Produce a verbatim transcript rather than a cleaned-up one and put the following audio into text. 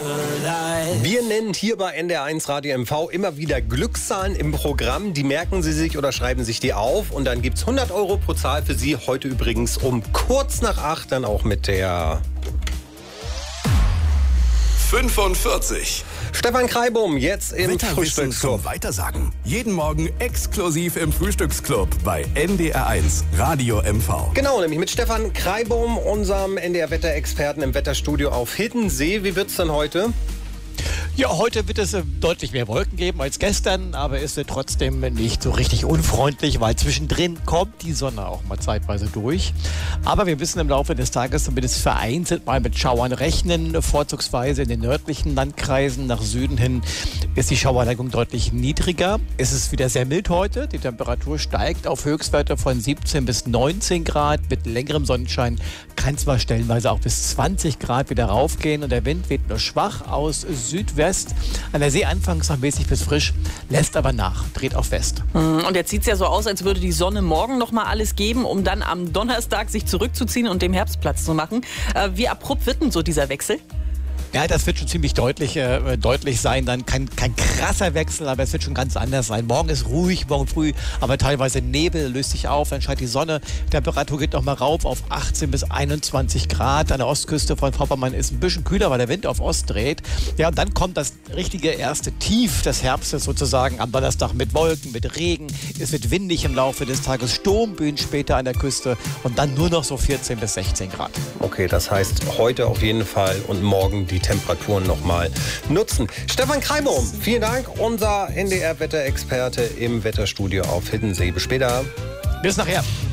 Wir nennen hier bei N D R eins Radio M V immer wieder Glückszahlen im Programm. Die merken Sie sich oder schreiben sich die auf. Und dann gibt es hundert Euro pro Zahl für Sie. Heute übrigens um kurz nach acht dann auch mit der fünfundvierzig. Stefan Kreibum, jetzt im Frühstücksclub. Weitersagen. Jeden Morgen exklusiv im Frühstücksclub bei N D R eins Radio M V. Genau, nämlich mit Stefan Kreibum, unserem N D R-Wetterexperten im Wetterstudio auf Hiddensee. Wie wird's denn heute? Ja, heute wird es äh, deutlich mehr Wolken geben als gestern, aber es wird trotzdem nicht so richtig unfreundlich, weil zwischendrin kommt die Sonne auch mal zeitweise durch. Aber wir müssen im Laufe des Tages zumindest vereinzelt mal mit Schauern rechnen, vorzugsweise in den nördlichen Landkreisen. Nach Süden hin ist die Schauerneigung deutlich niedriger. Es ist wieder sehr mild heute. Die Temperatur steigt auf Höchstwerte von siebzehn bis neunzehn Grad. Mit längerem Sonnenschein kann zwar stellenweise auch bis zwanzig Grad wieder raufgehen und der Wind weht nur schwach aus Südwest. An der See anfangs noch mäßig bis frisch, lässt aber nach, dreht auf West. Und jetzt sieht es ja so aus, als würde die Sonne morgen noch mal alles geben, um dann am Donnerstag sich zurückzuziehen und dem Herbst Platz zu machen. Äh, wie abrupt wird denn so dieser Wechsel? Ja, das wird schon ziemlich deutlich, äh, deutlich sein. Dann kein, kein krasser Wechsel, aber es wird schon ganz anders sein. Morgen ist ruhig, morgen früh, aber teilweise Nebel löst sich auf, dann scheint die Sonne. Temperatur geht nochmal rauf auf achtzehn bis einundzwanzig Grad. An der Ostküste von Vorpommern ist ein bisschen kühler, weil der Wind auf Ost dreht. Ja, und dann kommt das richtige erste Tief des Herbstes sozusagen am Donnerstag mit Wolken, mit Regen. Es wird windig im Laufe des Tages, Sturmböen später an der Küste und dann nur noch so vierzehn bis sechzehn Grad. Okay, das heißt heute auf jeden Fall und morgen die Temperaturen nochmal nutzen. Stefan Kreibum, vielen Dank, unser N D R-Wetterexperte im Wetterstudio auf Hiddensee. Bis später. Bis nachher.